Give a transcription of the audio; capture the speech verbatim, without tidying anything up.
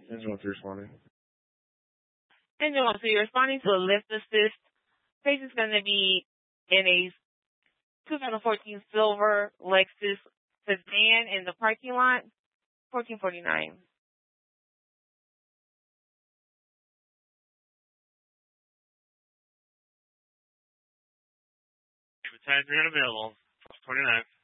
Engine one three responding. Engine one three responding to a lift assist. Patient's going to be in a twenty fourteen silver Lexus sedan in the parking lot, fourteen forty-nine. Advertiser unavailable, twenty-nine.